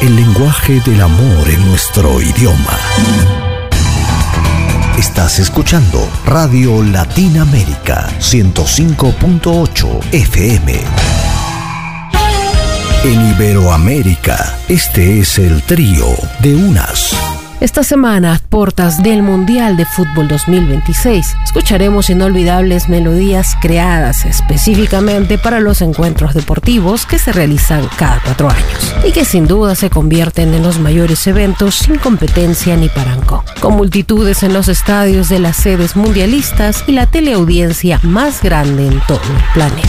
el lenguaje del amor en nuestro idioma. Estás escuchando Radio Latinoamérica 105.8 FM. En Iberoamérica, este es el trío de Unas. Esta semana, a puertas del Mundial de Fútbol 2026, escucharemos inolvidables melodías creadas específicamente para los encuentros deportivos que se realizan cada 4 años y que sin duda se convierten en los mayores eventos sin competencia ni parangón, con multitudes en los estadios de las sedes mundialistas y la teleaudiencia más grande en todo el planeta.